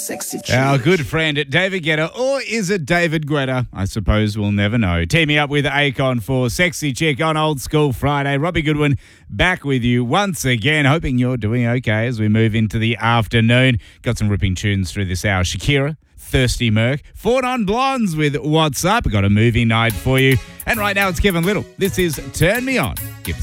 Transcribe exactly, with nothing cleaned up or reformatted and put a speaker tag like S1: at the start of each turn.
S1: Sexy Chick.
S2: Our good friend David Guetta, or is it David Guetta? I suppose we'll never know. Teaming up with Akon for Sexy Chick on Old School Friday. Robbie Goodwin back with you once again. Hoping you're doing okay as we move into the afternoon. Got some ripping tunes through this hour. Shakira, Thirsty Merc, Four Non Blondes with What's Up. We've got a movie night for you. And right now it's Kevin Little. This is Turn Me On. Gibbs.